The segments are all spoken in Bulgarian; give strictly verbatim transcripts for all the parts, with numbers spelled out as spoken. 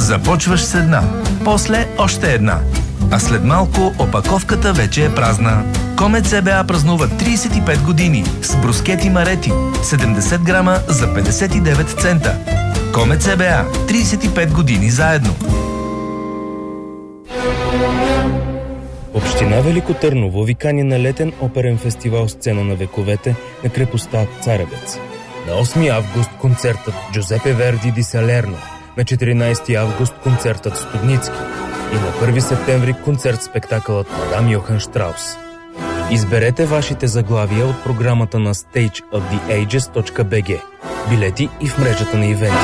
Започваш с една, после още една. А след малко опаковката вече е празна. Комет ЦБА празнува трийсет и пет години с брускети Марети. седемдесет грама за петдесет и девет цента. Комет ЦБА. трийсет и пет години заедно. Община Велико Търново ви кани на летен оперен фестивал Сцена на вековете на крепостта Царевец. На осми август концертът Джузепе Верди ди Салерно, на четиринайсети август концертът Студницки и на първи септември концерт-спектакълът Мадам Йохан Штраус. Изберете вашите заглавия от програмата на stage of the ages точка би джи. Билети и в мрежата на ивенти.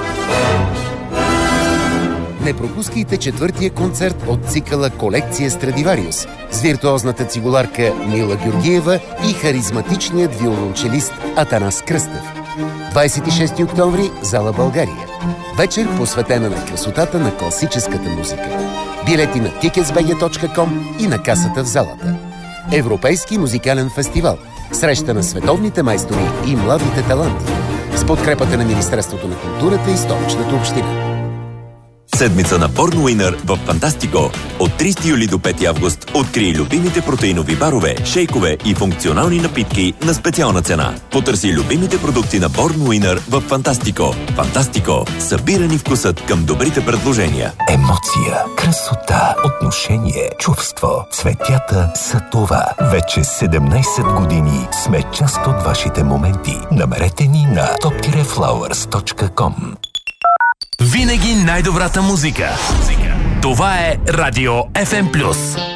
Не пропускайте четвъртия концерт от цикъла Колекция Страдивариус с виртуозната цигуларка Мила Георгиева и харизматичният виолончелист Атанас Кръстев. двайсет и шести октомври, зала България. Вечер посветена на красотата на класическата музика. Билети на тикетс би джи точка ком и на касата в залата. Европейски музикален фестивал. Среща на световните майстори и младите таланти. С подкрепата на Министерството на културата и Столичната община. Седмица на Борн Уинър в Фантастико. От трийсети юли до пети август открий любимите протеинови барове, шейкове и функционални напитки на специална цена. Потърси любимите продукти на Борн Уинър в Фантастико. Фантастико. Събирани вкусът към добрите предложения. Емоция, красота, отношение, чувство. Цветята са това. Вече седемнайсет години сме част от вашите моменти. Намерете ни на топ флауърс точка ком. Винаги най-добрата музика. Това е Радио еф ем плюс.